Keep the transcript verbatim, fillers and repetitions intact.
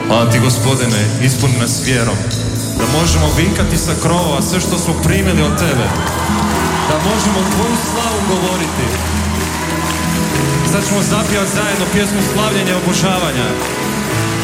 Hvala ti, Gospodine, ispuni nas vjerom, da možemo vikati sa krovova sve što smo primili od tebe, da možemo tvoju slavu govoriti. Sad ćemo zapjevati zajedno pjesmu slavljenja i obožavanja.